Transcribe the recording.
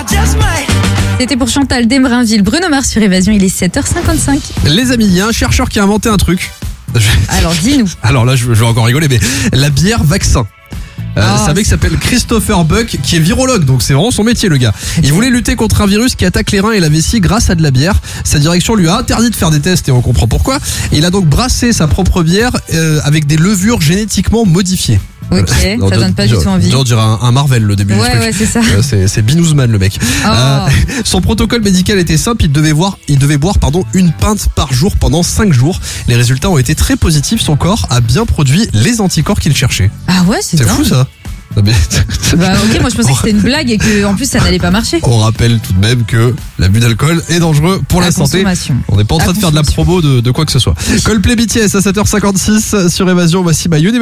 C'était pour Chantal Desbrinville. Bruno Mars sur Évasion, il est 7h55. Les amis, il y a un chercheur qui a inventé un truc. Alors dis-nous. Alors là, je vais encore rigoler, mais la bière vaccin. C'est un mec qui s'appelle Christopher Buck, qui est virologue, donc c'est vraiment son métier, le gars. Il voulait lutter contre un virus qui attaque les reins et la vessie grâce à de la bière. Sa direction lui a interdit de faire des tests et on comprend pourquoi. Il a donc brassé sa propre bière avec des levures génétiquement modifiées. Ok, ça donne pas du tout envie. On dirait un Marvel, le début du truc. Ouais, c'est ça. C'est Binouzman, le mec. Son protocole médical était simple, il devait boire une pinte par jour pendant 5 jours. Les résultats ont été très positifs, son corps a bien produit les anticorps qu'il cherchait. Ah ouais, c'est fou ça. Bah ok, moi je pensais que c'était une blague et que en plus ça n'allait pas marcher. On rappelle tout de même que l'abus d'alcool est dangereux pour la santé. On n'est pas en train de faire de la promo de quoi que ce soit. Coldplay BTS à 7h56 sur Évasion, voici My Universe.